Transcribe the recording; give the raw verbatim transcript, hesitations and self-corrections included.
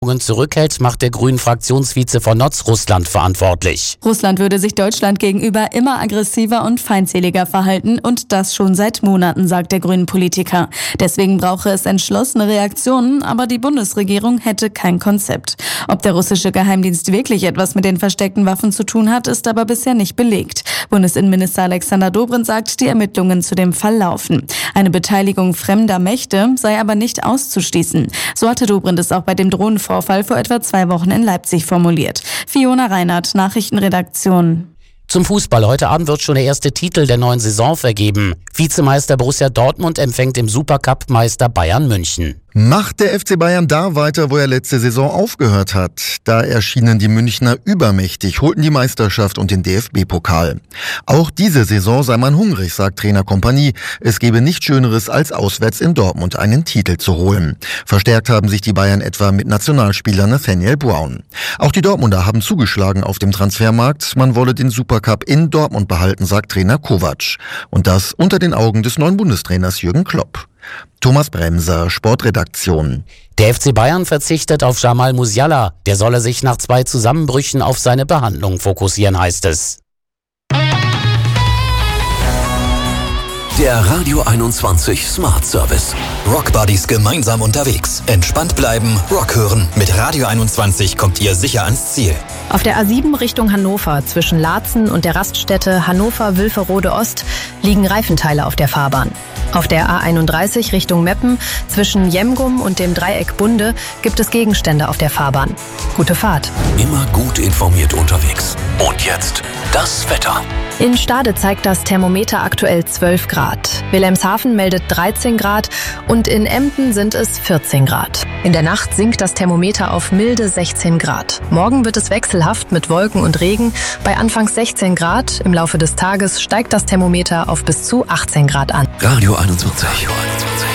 zurückhält, macht der Grünen-Fraktionsvize von Notz Russland verantwortlich. Russland würde sich Deutschland gegenüber immer aggressiver und feindseliger verhalten und das schon seit Monaten, sagt der Grünen-Politiker. Deswegen brauche es entschlossene Reaktionen, aber die Bundesregierung hätte kein Konzept. Ob der russische Geheimdienst wirklich etwas mit den versteckten Waffen zu tun hat, ist aber bisher nicht belegt. Bundesinnenminister Alexander Dobrindt sagt, die Ermittlungen zu dem Fall laufen. Eine Beteiligung fremder Mächte sei aber nicht auszuschließen. So hatte Dobrindt es auch bei dem Drohnenvorfall vor etwa zwei Wochen in Leipzig formuliert. Fiona Reinhardt, Nachrichtenredaktion. Zum Fußball. Heute Abend wird schon der erste Titel der neuen Saison vergeben. Vizemeister Borussia Dortmund empfängt im Supercup Meister Bayern München. Macht der F C Bayern da weiter, wo er letzte Saison aufgehört hat? Da erschienen die Münchner übermächtig, holten die Meisterschaft und den D F B-Pokal. Auch diese Saison sei man hungrig, sagt Trainer Kompanie. Es gebe nichts Schöneres, als auswärts in Dortmund einen Titel zu holen. Verstärkt haben sich die Bayern etwa mit Nationalspieler Nathaniel Brown. Auch die Dortmunder haben zugeschlagen auf dem Transfermarkt. Man wolle den Supercup in Dortmund behalten, sagt Trainer Kovac. Und das unter den Augen des neuen Bundestrainers Jürgen Klopp. Thomas Bremser, Sportredaktion. Der F C Bayern verzichtet auf Jamal Musiala. Der solle sich nach zwei Zusammenbrüchen auf seine Behandlung fokussieren, heißt es. Der Radio einundzwanzig Smart Service. Rock Buddies gemeinsam unterwegs. Entspannt bleiben, Rock hören. Mit Radio einundzwanzig kommt ihr sicher ans Ziel. Auf der A sieben Richtung Hannover zwischen Laatzen und der Raststätte Hannover-Wülferode Ost liegen Reifenteile auf der Fahrbahn. Auf der A einunddreißig Richtung Meppen zwischen Jemgum und dem Dreieck Bunde gibt es Gegenstände auf der Fahrbahn. Gute Fahrt. Immer gut informiert unterwegs. Und jetzt das Wetter. In Stade zeigt das Thermometer aktuell zwölf Grad. Wilhelmshaven meldet dreizehn Grad und in Emden sind es vierzehn Grad. In der Nacht sinkt das Thermometer auf milde sechzehn Grad. Morgen wird es wechselhaft mit Wolken und Regen bei anfangs sechzehn Grad. Im Laufe des Tages steigt das Thermometer auf bis zu achtzehn Grad an. Radio einundzwanzig.